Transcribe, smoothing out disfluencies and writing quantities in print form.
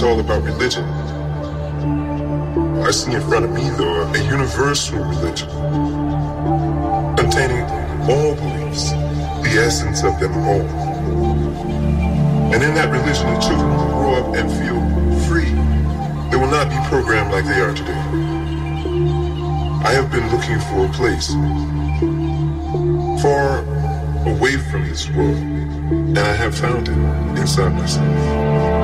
it's all about religion. I see in front of me, though, a universal religion containing all beliefs, the essence of them all. And in that religion, the children will grow up and feel free. They will not be programmed like they are today. I have been looking for a place far away from this world, and I have found it inside myself.